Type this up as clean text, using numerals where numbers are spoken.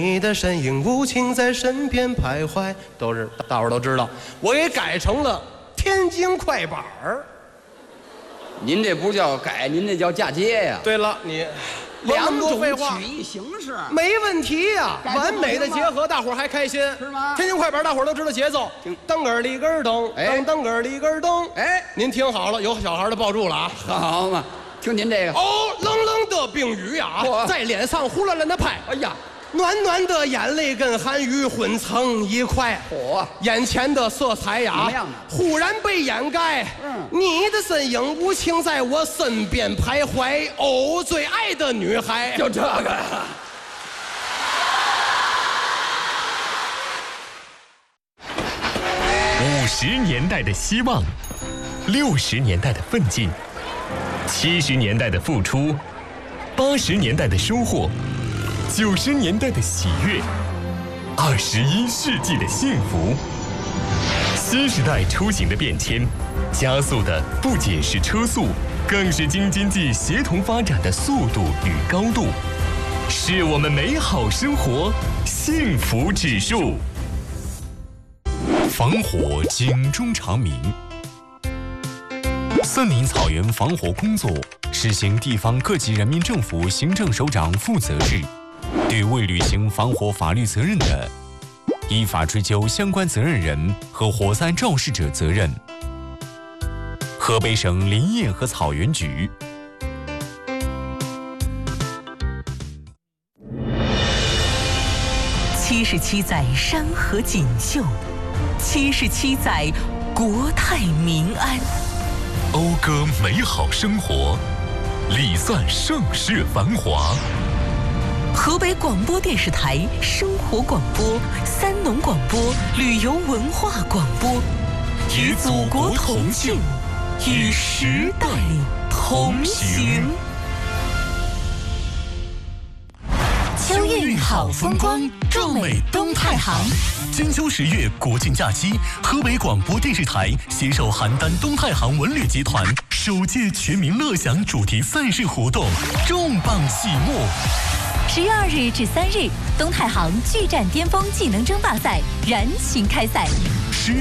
你的身影无情在身边徘徊，大伙儿都知道，我给改成了天津快板儿。 您这不叫改，您这叫嫁接呀。 对了，你两种废话曲艺形式， 没问题呀， 改不好完美的结合，大伙儿还开心， 是吗天津快板大伙儿都知道节奏，噔个里根噔， 哎噔个里根噔。 哎， 您听好了，有小孩的抱住了啊！ 好嘛，听您这个。 哦，冷冷的冰雨呀，在脸上呼啦啦的拍。 哎呀， 暖暖的眼泪跟寒雨混成一块， 火， 眼前的色彩呀， 怎么样呢忽然被掩盖。你的身影无情在我身边徘徊，哦，最爱的女孩， 就这个。 50年代的希望，60年代的奋进，70年代的付出，80年代的收获，90年代的喜悦，21世纪的幸福。新时代出行的变迁，加速的不仅是车速，更是京津冀协同发展的速度与高度，是我们美好生活幸福指数。 防火警钟长鸣。森林草原防火工作实行地方各级人民政府行政首长负责制，对未履行防火法律责任的，依法追究相关责任人和火灾肇事者责任。河北省林业和草原局。 77载山河锦绣，77载国泰民安， 讴歌美好生活，礼赞盛世繁华。 河北广播电视台生活广播、三农广播、旅游文化广播，与祖国同进，与时代同行。 秋韵好风光，壮美东太行。 金秋10月国庆假期，河北广播电视台携手邯郸东太行文旅集团首届全民乐享主题赛事活动重磅启幕。 10月2日至3日，东太行巨战巅峰技能争霸赛燃情开赛。